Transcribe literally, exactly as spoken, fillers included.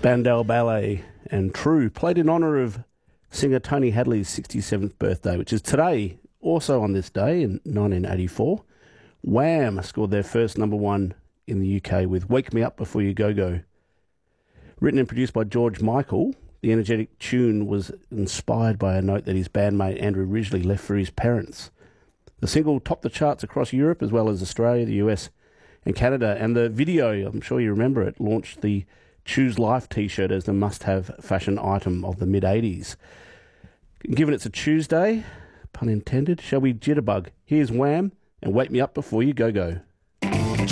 Bandel Ballet and True played in honour of singer Tony Hadley's sixty-seventh birthday, which is today. Also on this day in nineteen eighty-four, Wham scored their first number one in the U K with Wake Me Up Before You Go Go. Written and produced by George Michael, the energetic tune was inspired by a note that his bandmate Andrew Ridgeley left for his parents. The single topped the charts across Europe as well as Australia, the U S and Canada, and the video, I'm sure you remember it, launched the Choose Life t-shirt as the must-have fashion item of the mid-eighties. Given it's a Tuesday, pun intended, shall we jitterbug? Here's Wham and Wake Me Up Before You Go Go.